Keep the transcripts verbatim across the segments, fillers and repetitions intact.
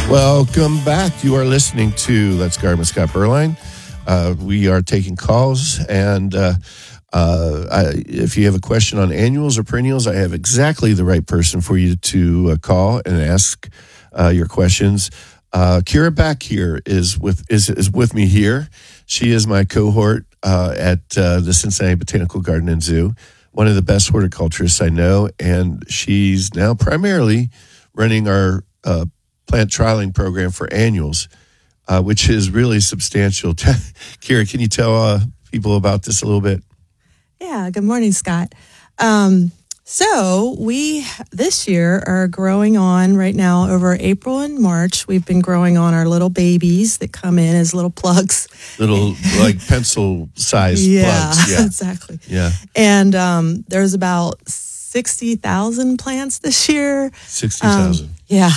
Welcome back. You are listening to Let's Garden with Scott Berline. Uh, we are taking calls, and uh, uh, I, if you have a question on annuals or perennials, I have exactly the right person for you to uh, call and ask uh, your questions. Uh, Kira back here is with is is with me here. She is my cohort uh, at uh, the Cincinnati Botanical Garden and Zoo, one of the best horticulturists I know, and she's now primarily running our uh, plant trialing program for annuals, uh, which is really substantial. Kira, can you tell uh, people about this a little bit? Yeah, good morning, Scott. Um, so we, this year, are growing on right now over April and March. We've been growing on our little babies that come in as little plugs. Little, like, pencil-sized yeah, plugs. Yeah, exactly. Yeah. And um, there's about sixty thousand plants this year. sixty thousand. Um, yeah.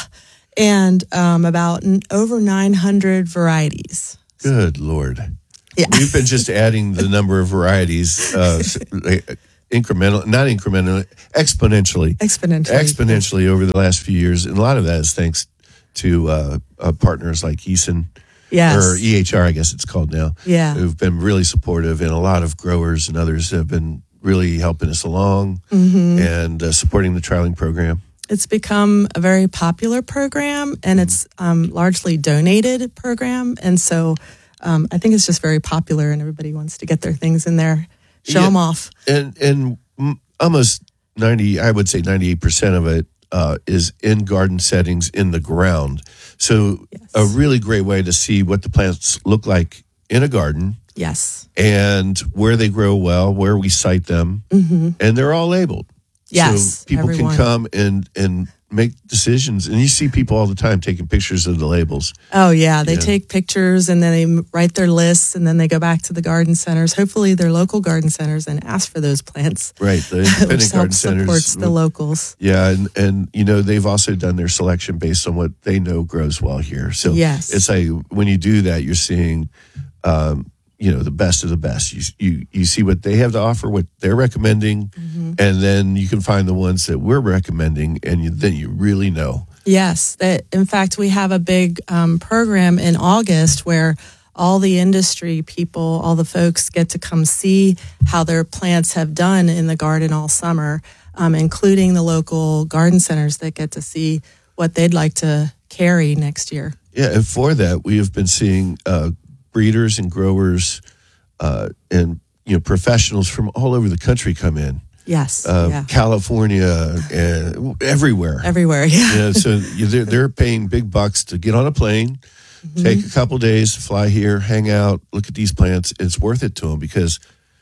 And um, about n- over nine hundred varieties. Good Lord. Yeah. We've been just adding the number of varieties, uh, incremental, not incrementally, exponentially. Exponentially. Exponentially over the last few years. And a lot of that is thanks to uh, uh, partners like Eason. Yes. Or E H R, I guess it's called now. Yeah. Who've been really supportive, and a lot of growers and others have been really helping us along Mm-hmm. and uh, supporting the trialing program. It's become a very popular program, and it's um, largely donated program. And so um, I think it's just very popular, and everybody wants to get their things in there, show Yeah. them off. And and almost ninety, I would say ninety-eight percent of it uh, is in garden settings in the ground. So Yes. a really great way to see what the plants look like in a garden Yes. and where they grow well, where we site them, Mm-hmm. and they're all labeled. Yes. So people everyone. can come and, and make decisions. And you see people all the time taking pictures of the labels. Oh, yeah. They Yeah. take pictures, and then they write their lists, and then they go back to the garden centers, hopefully their local garden centers, and ask for those plants. Right. The Which independent garden helps centers. supports the locals. Yeah, and, and you know, they've also done their selection based on what they know grows well here. So Yes. it's like when you do that, you're seeing, um, you know, the best of the best. You you you see what they have to offer, what they're recommending, Mm-hmm. and then you can find the ones that we're recommending, and you, then you really know. Yes, that in fact we have a big um, program in August where all the industry people, all the folks get to come see how their plants have done in the garden all summer, um, including the local garden centers that get to see what they'd like to carry next year. Yeah, and for that, we have been seeing uh, breeders and growers uh, and you know professionals from all over the country come in. Yes, Uh, yeah, California, and everywhere. everywhere. Yeah, You know, so you- they're, they're paying big bucks to get on a plane, Mm-hmm. take a couple days, fly here, hang out, look at these plants. It's worth it to them because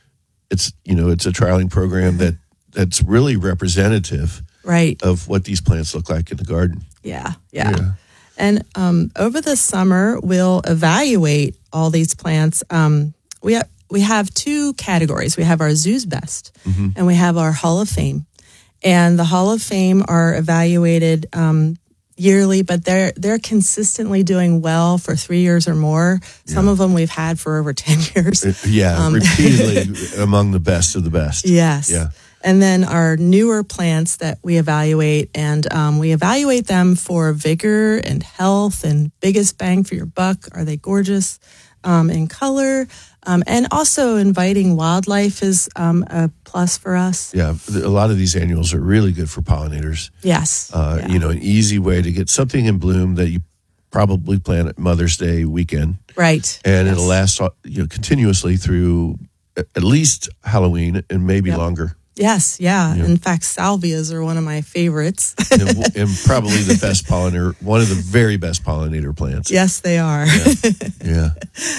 it's you know it's a trialing program that that's really representative right. of what these plants look like in the garden. Yeah, yeah. Yeah. And um, over the summer, we'll evaluate all these plants. Um, we have we have two categories. We have our Zoo's Best, Mm-hmm. and we have our Hall of Fame. And the Hall of Fame are evaluated um, yearly, but they're they're consistently doing well for three years or more. Some Yeah. of them we've had for over ten years. Yeah, Um, repeatedly among the best of the best. Yes. Yeah. And then our newer plants that we evaluate, and um, we evaluate them for vigor and health and biggest bang for your buck. Are they gorgeous um, in color? Um, and also inviting wildlife is um, a plus for us. Yeah, a lot of these annuals are really good for pollinators. Yes. Uh, Yeah. You know, an easy way to get something in bloom that you probably plant at Mother's Day weekend. Right. And Yes. it'll last uh, you know continuously through a- at least Halloween and maybe Yep. longer. Yes. Yeah. Yeah. In fact, salvias are one of my favorites. and, and probably the best pollinator, one of the very best pollinator plants. Yes, they are. Yeah.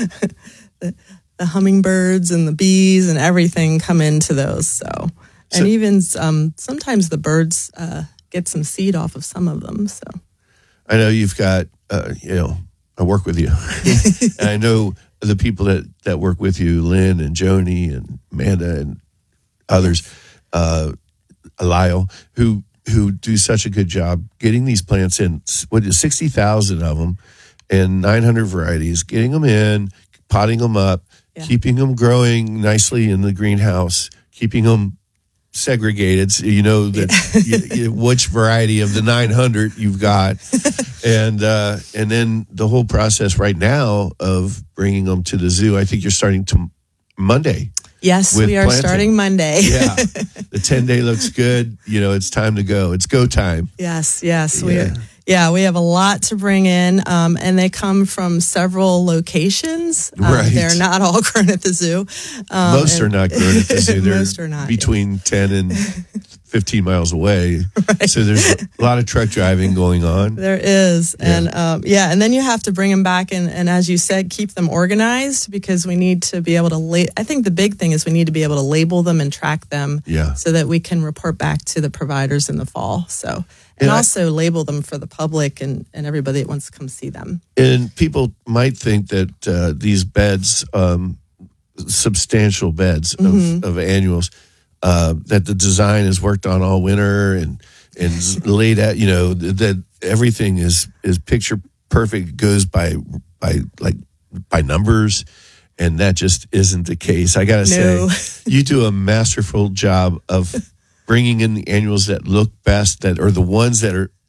The hummingbirds and the bees and everything come into those. So, and So- even um, sometimes the birds uh, get some seed off of some of them. So, I know you've got, uh, you know, I work with you. And I know the people that, that work with you, Lynn and Joni and Amanda and others, uh, Lyle, who who do such a good job getting these plants in. What is sixty thousand of them and nine hundred varieties, getting them in, potting them up, Yeah. keeping them growing nicely in the greenhouse, keeping them segregated, so you know that you, you, which variety of the nine hundred you've got, and uh, and then the whole process right now of bringing them to the zoo. I think you're starting to Monday. Yes, we are planting. starting Monday. Yeah, the ten day looks good. You know, it's time to go. It's go time. Yes, yes, Yeah. we are. Yeah, we have a lot to bring in, um, and they come from several locations. Um, Right. They're not all grown at the zoo. Um, Most and- are not grown at the zoo. They're Most are not, between ten and fifteen miles away. Right. So there's a lot of truck driving going on. There is. Yeah. And um, yeah, and then you have to bring them back and, and as you said, keep them organized because we need to be able to, la- I think the big thing is we need to be able to label them and track them Yeah. so that we can report back to the providers in the fall. So, and And I- also label them for the public and, and everybody that wants to come see them. And people might think that uh, these beds, um, substantial beds of, Mm-hmm. of annuals, uh, that the design is worked on all winter and and is laid out. You know th- that everything is is picture perfect. Goes by by like by numbers, and that just isn't the case. I gotta No. say, you do a masterful job of bringing in the annuals that look best, that are the ones that are